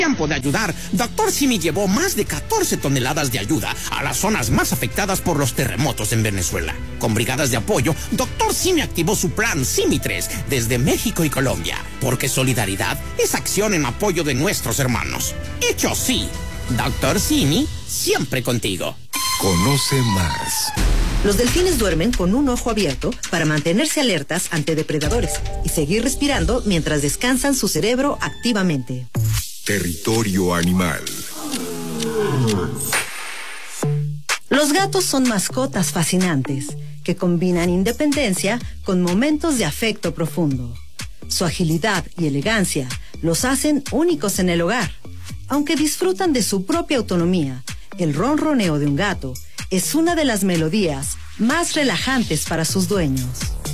Tiempo de ayudar, Dr. Simi llevó más de 14 toneladas de ayuda a las zonas más afectadas por los terremotos en Venezuela. Con brigadas de apoyo, Dr. Simi activó su plan Simi 3 desde México y Colombia, porque solidaridad es acción en apoyo de nuestros hermanos. Hecho sí, Dr. Simi, siempre contigo. Conoce más. Los delfines duermen con un ojo abierto para mantenerse alertas ante depredadores y seguir respirando mientras descansan su cerebro activamente. Territorio animal. Los gatos son mascotas fascinantes que combinan independencia con momentos de afecto profundo. Su agilidad y elegancia los hacen únicos en el hogar. Aunque disfrutan de su propia autonomía, el ronroneo de un gato es una de las melodías más relajantes para sus dueños.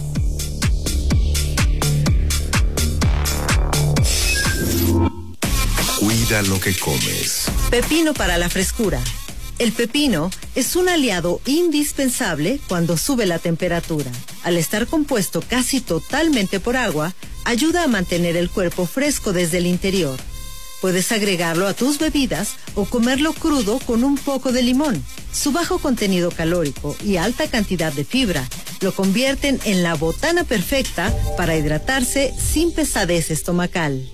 Cuida lo que comes. Pepino para la frescura. El pepino es un aliado indispensable cuando sube la temperatura. Al estar compuesto casi totalmente por agua, ayuda a mantener el cuerpo fresco desde el interior. Puedes agregarlo a tus bebidas o comerlo crudo con un poco de limón. Su bajo contenido calórico y alta cantidad de fibra lo convierten en la botana perfecta para hidratarse sin pesadez estomacal.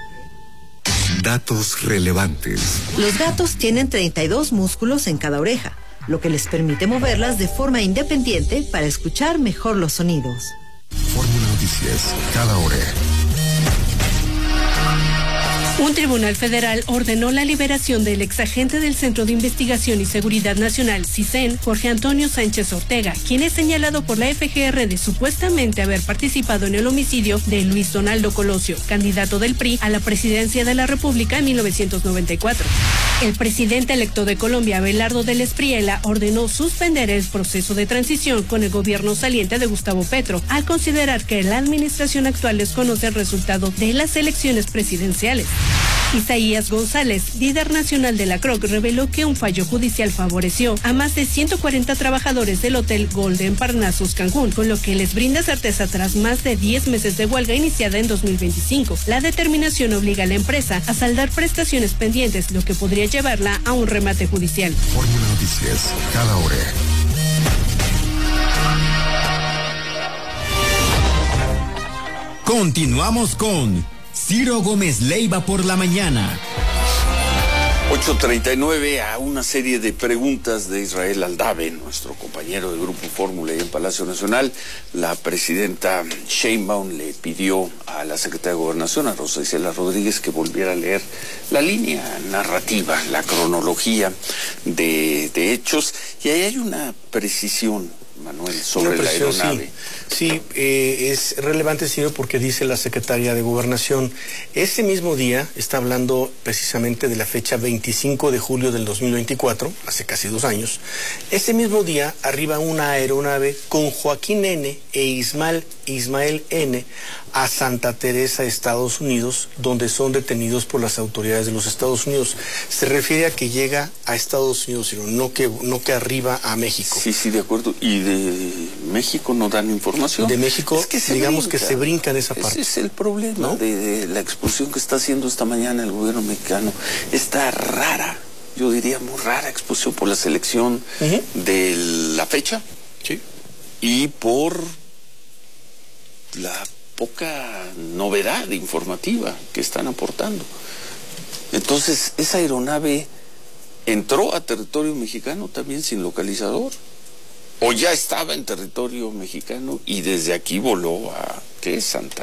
Datos relevantes. Los gatos tienen 32 músculos en cada oreja, lo que les permite moverlas de forma independiente para escuchar mejor los sonidos. Fórmula Noticias, cada hora. Un tribunal federal ordenó la liberación del exagente del Centro de Investigación y Seguridad Nacional, CISEN, Jorge Antonio Sánchez Ortega, quien es señalado por la FGR de supuestamente haber participado en el homicidio de Luis Donaldo Colosio, candidato del PRI a la presidencia de la República en 1994. El presidente electo de Colombia, Abelardo del Espriella, ordenó suspender el proceso de transición con el gobierno saliente de Gustavo Petro, al considerar que la administración actual desconoce el resultado de las elecciones presidenciales. Isaías González, líder nacional de la CROC, reveló que un fallo judicial favoreció a más de 140 trabajadores del Hotel Golden Parnassus Cancún, con lo que les brinda certeza tras más de 10 meses de huelga iniciada en 2025. La determinación obliga a la empresa a saldar prestaciones pendientes, lo que podría llevarla a un remate judicial. Fórmula Noticias, cada hora. Continuamos con Ciro Gómez Leiva por la mañana. 8:39, a una serie de preguntas de Israel Aldave, nuestro compañero de Grupo Fórmula y en Palacio Nacional. La presidenta Sheinbaum le pidió a la secretaria de Gobernación, a Rosa Isela Rodríguez, que volviera a leer la línea narrativa, la cronología de hechos, y ahí hay una precisión, Manuel, sobre la aeronave. Sí, es relevante, señor, porque dice la secretaria de Gobernación, ese mismo día, está hablando precisamente de la fecha 25 de julio del 2024, hace casi 2 años, ese mismo día arriba una aeronave con Joaquín N. e Ismael N. a Santa Teresa, Estados Unidos, donde son detenidos por las autoridades de los Estados Unidos. Se refiere a que llega a Estados Unidos, sino no que arriba a México. Sí, de acuerdo. ¿Y de México no dan información? De México, que se brincan esa parte. Ese es el problema, ¿no? de la expulsión que está haciendo esta mañana el gobierno mexicano. Esta rara, yo diría muy rara expulsión por la selección de la fecha. Sí. Y por la poca novedad informativa que están aportando. Entonces, esa aeronave entró a territorio mexicano también sin localizador, o ya estaba en territorio mexicano y desde aquí voló a Santa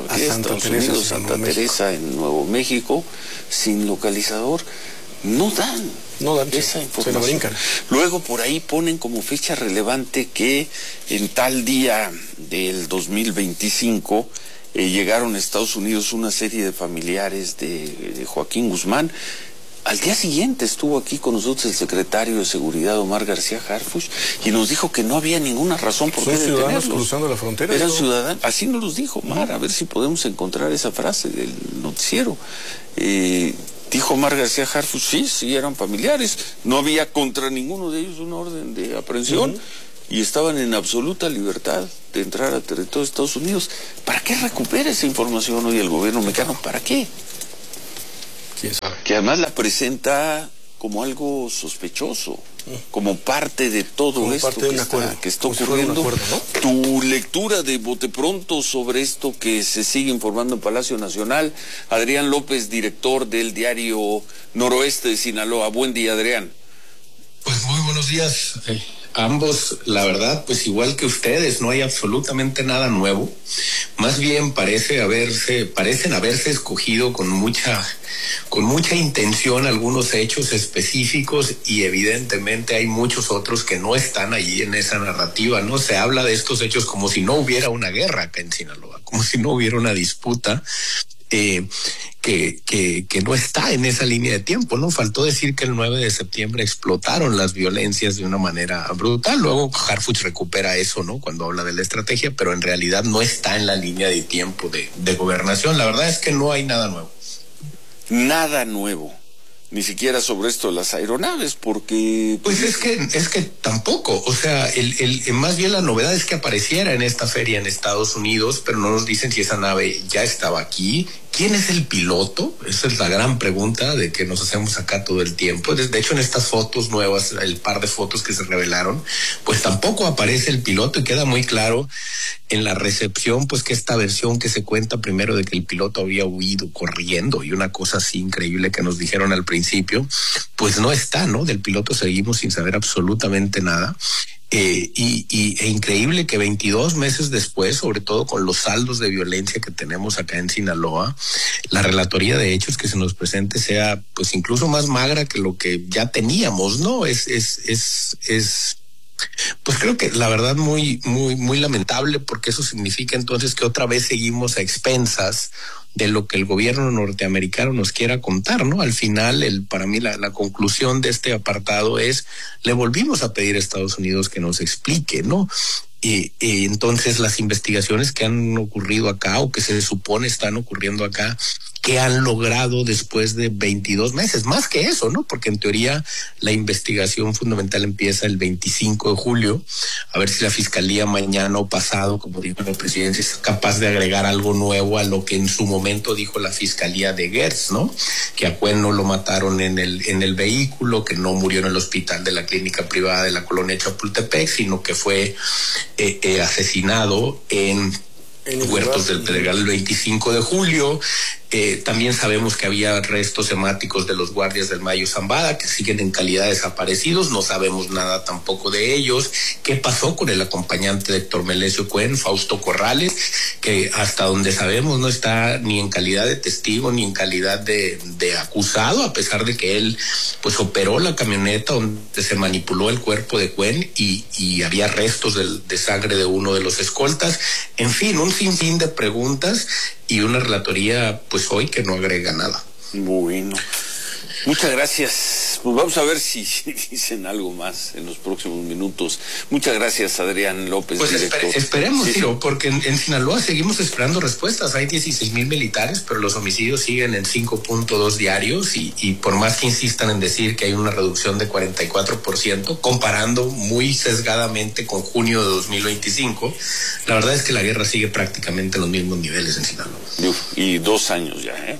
Teresa en Nuevo México sin localizador. No dan esa información. Se lo brincan. Luego por ahí ponen como fecha relevante que en tal día del 2025 llegaron a Estados Unidos una serie de familiares de Joaquín Guzmán. Al día siguiente estuvo aquí con nosotros el secretario de Seguridad, Omar García Harfuch, y nos dijo que no había ninguna razón por qué detenerlos. ¿Son ciudadanos cruzando la frontera? Eran ciudadanos. Así nos los dijo Omar, a ver si podemos encontrar esa frase del noticiero. Dijo Omar García Harfuch, sí, eran familiares. No había contra ninguno de ellos una orden de aprehensión y estaban en absoluta libertad de entrar a territorio de Estados Unidos. ¿Para qué recupera esa información hoy el gobierno mexicano? ¿Para qué? Así es. Que además la presenta como algo sospechoso, como parte de todo como esto que está ocurriendo. Acuerdo, ¿no? Tu lectura de bote pronto sobre esto que se sigue informando en Palacio Nacional. Adrián López, director del diario Noroeste de Sinaloa. Buen día, Adrián. Pues muy buenos días. Ambos, la verdad, pues igual que ustedes, no hay absolutamente nada nuevo. Más bien parecen haberse escogido con mucha intención algunos hechos específicos, y evidentemente hay muchos otros que no están allí en esa narrativa, ¿no? Se habla de estos hechos como si no hubiera una guerra acá en Sinaloa, como si no hubiera una disputa que no está en esa línea de tiempo, ¿no? Faltó decir que el 9 de septiembre explotaron las violencias de una manera brutal. Luego Harfuch recupera eso, ¿no?, cuando habla de la estrategia, pero en realidad no está en la línea de tiempo de gobernación. La verdad es que no hay nada nuevo. Nada nuevo. Ni siquiera sobre esto de las aeronaves, porque... Pues es que tampoco, o sea, más bien la novedad es que apareciera en esta feria en Estados Unidos, pero no nos dicen si esa nave ya estaba aquí. ¿Quién es el piloto? Esa es la gran pregunta de que nos hacemos acá todo el tiempo. De hecho, en estas fotos nuevas, el par de fotos que se revelaron, pues tampoco aparece el piloto, y queda muy claro en la recepción, pues que esta versión que se cuenta primero de que el piloto había huido corriendo y una cosa así increíble que nos dijeron al principio, pues no está, ¿no? Del piloto seguimos sin saber absolutamente nada. E increíble que 22 meses después, sobre todo con los saldos de violencia que tenemos acá en Sinaloa, la relatoría de hechos que se nos presente sea pues incluso más magra que lo que ya teníamos, ¿no? Pues creo que la verdad muy lamentable, porque eso significa entonces que otra vez seguimos a expensas de lo que el gobierno norteamericano nos quiera contar, ¿no? Al final, para mí la conclusión de este apartado es, le volvimos a pedir a Estados Unidos que nos explique, ¿no? Y entonces las investigaciones que han ocurrido acá, o que se supone están ocurriendo acá, que han logrado después de 22 meses, más que eso, ¿no? Porque en teoría la investigación fundamental empieza el 25 de julio, a ver si la Fiscalía mañana o pasado, como dijo la presidencia, es capaz de agregar algo nuevo a lo que en su momento dijo la Fiscalía de Gertz, ¿no? Que a Cuen no lo mataron en el vehículo, que no murió en el hospital de la clínica privada de la colonia Chapultepec, sino que fue asesinado en Huertos del Pedregal el 25 de julio. También sabemos que había restos hemáticos de los guardias del Mayo Zambada que siguen en calidad de desaparecidos. No sabemos nada tampoco de ellos. ¿Qué pasó con el acompañante de Héctor Melesio Cuen, Fausto Corrales, que hasta donde sabemos no está ni en calidad de testigo ni en calidad de acusado, a pesar de que él pues operó la camioneta donde se manipuló el cuerpo de Cuen y había restos de sangre de uno de los escoltas? En fin, un sinfín de preguntas y una relatoría pues hoy que no agrega nada. Bueno, muchas gracias. Pues vamos a ver si dicen algo más en los próximos minutos. Muchas gracias, Adrián López, pues director. Esperemos, Ciro, porque en Sinaloa seguimos esperando respuestas. Hay 16,000 militares, pero los homicidios siguen en 5.2 diarios y por más que insistan en decir que hay una reducción de 44%, comparando muy sesgadamente con junio de 2025, la verdad es que la guerra sigue prácticamente en los mismos niveles en Sinaloa. Y 2 años ya, ¿eh?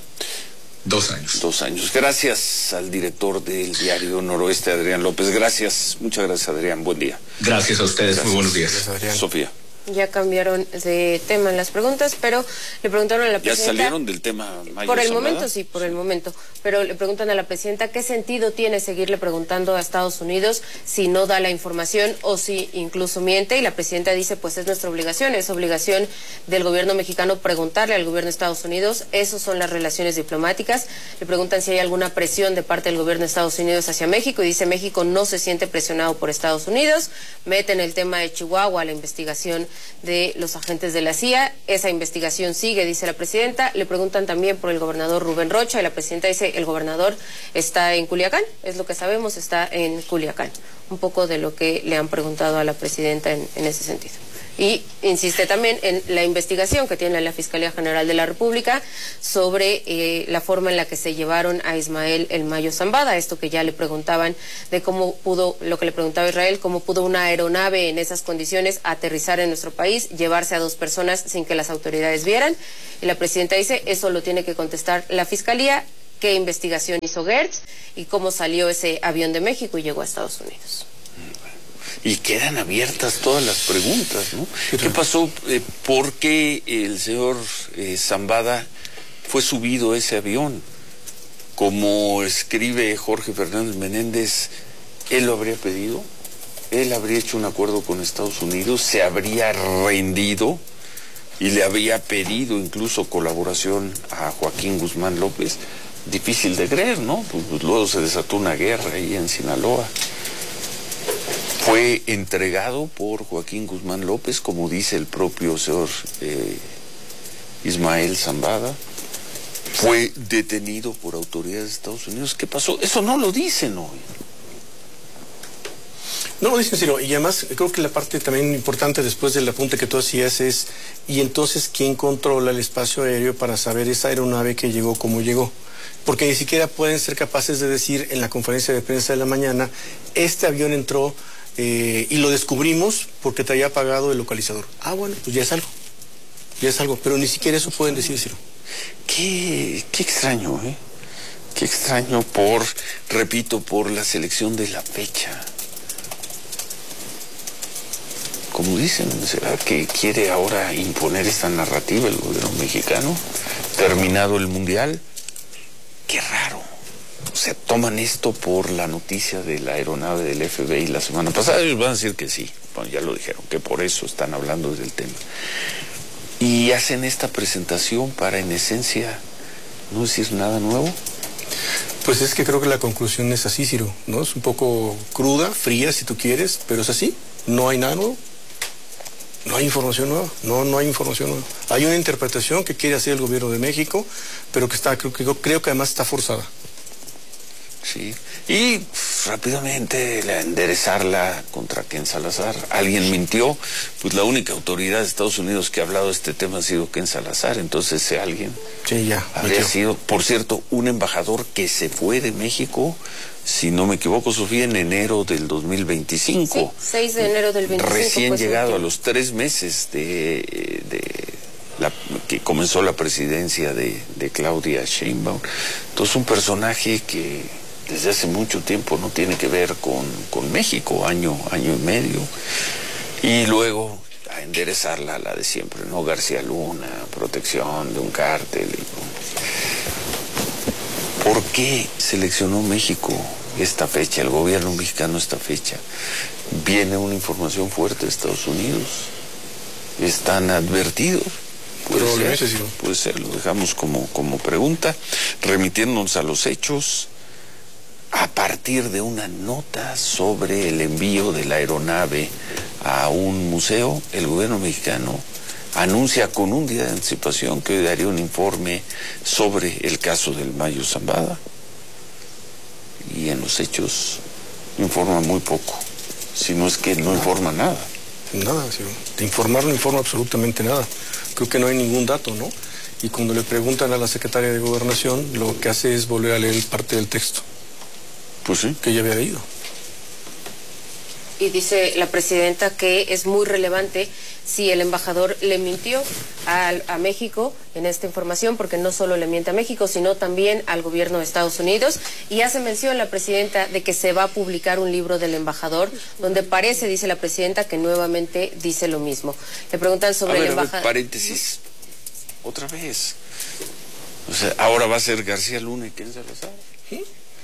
2 años. 2 años. Gracias al director del diario Noroeste, Adrián López. Gracias. Muchas gracias, Adrián. Buen día. Gracias a ustedes. Gracias. Muy buenos días. Gracias, Adrián. Sofía. Ya cambiaron de tema en las preguntas, pero le preguntaron a la presidenta... ¿Ya salieron del tema Mayo Por el Zambada? momento, sí, por el momento. Pero le preguntan a la presidenta qué sentido tiene seguirle preguntando a Estados Unidos si no da la información o si incluso miente. Y la presidenta dice, pues es nuestra obligación, es obligación del gobierno mexicano preguntarle al gobierno de Estados Unidos. Esas son las relaciones diplomáticas. Le preguntan si hay alguna presión de parte del gobierno de Estados Unidos hacia México y dice, México no se siente presionado por Estados Unidos. Meten el tema de Chihuahua a la investigación de los agentes de la CIA. Esa investigación sigue, dice la presidenta. Le preguntan también por el gobernador Rubén Rocha y la presidenta dice, el gobernador está en Culiacán, es lo que sabemos, está en Culiacán. Un poco de lo que le han preguntado a la presidenta en ese sentido. Y insiste también en la investigación que tiene la Fiscalía General de la República sobre la forma en la que se llevaron a Ismael El Mayo Zambada, esto que ya le preguntaban de cómo pudo, lo que le preguntaba Israel, cómo pudo una aeronave en esas condiciones aterrizar en nuestro país, llevarse a 2 personas sin que las autoridades vieran. Y la presidenta dice, eso lo tiene que contestar la Fiscalía. qué investigación hizo Gertz y cómo salió ese avión de México y llegó a Estados Unidos. Y quedan abiertas todas las preguntas, ¿no? ¿Qué pasó? ¿Por qué el señor Zambada fue subido a ese avión? Como escribe Jorge Fernández Menéndez, él lo habría pedido, él habría hecho un acuerdo con Estados Unidos, se habría rendido y le había pedido incluso colaboración a Joaquín Guzmán López. Difícil de creer, ¿no? Pues luego se desató una guerra ahí en Sinaloa. Fue entregado por Joaquín Guzmán López, como dice el propio señor Ismael Zambada. Fue detenido por autoridades de Estados Unidos. ¿Qué pasó? Eso no lo dicen hoy. No lo dicen, sino, y además creo que la parte también importante después del apunte que tú hacías es, y entonces, ¿quién controla el espacio aéreo para saber esa aeronave que llegó, cómo llegó? Porque ni siquiera pueden ser capaces de decir en la conferencia de prensa de la mañana, este avión entró y lo descubrimos porque traía apagado el localizador. Ah, bueno, pues ya es algo, pero ni siquiera eso pueden decir, Ciro. Qué extraño, ¿eh? Qué extraño repito, por la selección de la fecha. Como dicen, ¿será que quiere ahora imponer esta narrativa el gobierno mexicano? Terminado el Mundial. Qué raro. O sea, toman esto por la noticia de la aeronave del FBI la semana pasada. Ellos van a decir que sí. Bueno, ya lo dijeron, que por eso están hablando del tema. Y hacen esta presentación para, en esencia, no decir nada nuevo. Pues es que creo que la conclusión es así, Ciro, ¿no? Es un poco cruda, fría, si tú quieres, pero es así. No hay nada nuevo. No hay información nueva. No hay información nueva. Hay una interpretación que quiere hacer el gobierno de México, pero que creo que además está forzada. Sí. Y rápidamente enderezarla contra Ken Salazar. Alguien mintió. Pues la única autoridad de Estados Unidos que ha hablado de este tema ha sido Ken Salazar. Entonces ese alguien habría sido, por cierto, un embajador que se fue de México, si no me equivoco, Sofía, en enero del 2025. Sí, 6 de enero del 25. Recién llegado a los 3 meses que comenzó la presidencia de Claudia Sheinbaum. Entonces un personaje que desde hace mucho tiempo no tiene que ver con México, año y medio. Y luego a enderezarla, la de siempre, ¿no? García Luna, protección de un cártel. ¿Por qué seleccionó México esta fecha, el gobierno mexicano esta fecha? Viene una información fuerte de Estados Unidos. ¿Están advertidos? Puede ser, lo dejamos como pregunta, remitiéndonos a los hechos. A partir de una nota sobre el envío de la aeronave a un museo, el gobierno mexicano anuncia con un día de anticipación que hoy daría un informe sobre el caso del Mayo Zambada. Y en los hechos informa muy poco, si no es que no informa nada. Nada, sí. De informar no informa absolutamente nada. Creo que no hay ningún dato, ¿no? Y cuando le preguntan a la secretaria de Gobernación, lo que hace es volver a leer parte del texto. Pues sí. Que ya había leído. Y dice la presidenta que es muy relevante si el embajador le mintió a México en esta información, porque no solo le miente a México, sino también al gobierno de Estados Unidos. Y hace mención la presidenta de que se va a publicar un libro del embajador, donde parece, dice la presidenta, que nuevamente dice lo mismo. Le preguntan sobre el embajador. Paréntesis, otra vez. O sea, ahora va a ser García Luna y Ken Salazar. ¿Sí?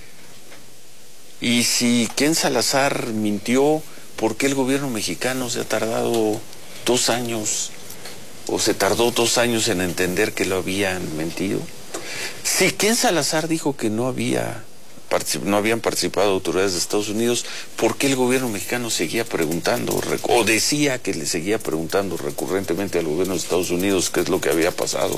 Y si Ken Salazar mintió, ¿por qué el gobierno mexicano se ha tardado 2 años, o se tardó 2 años en entender que lo habían mentido? Si Ken Salazar dijo que no habían participado autoridades de Estados Unidos, ¿por qué el gobierno mexicano seguía preguntando, o decía que le seguía preguntando recurrentemente al gobierno de Estados Unidos qué es lo que había pasado?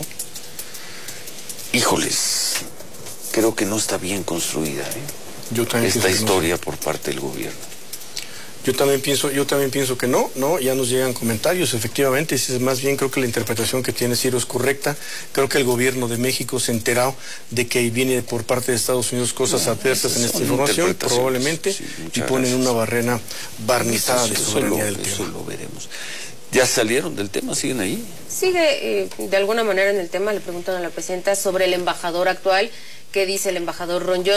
Híjoles, creo que no está bien construida, esta historia por parte del gobierno. Yo también pienso que no, ya nos llegan comentarios, efectivamente, más bien creo que la interpretación que tiene Ciro es correcta. Creo que el gobierno de México se enteró de que viene por parte de Estados Unidos cosas adversas en esta información, probablemente, y ponen una barrera barnizada de soberanía del tema. Eso lo veremos. ¿Ya salieron del tema? ¿Siguen ahí? Sigue de alguna manera en el tema. Le preguntan a la presidenta sobre el embajador actual. ¿Qué dice el embajador Ron Johnson?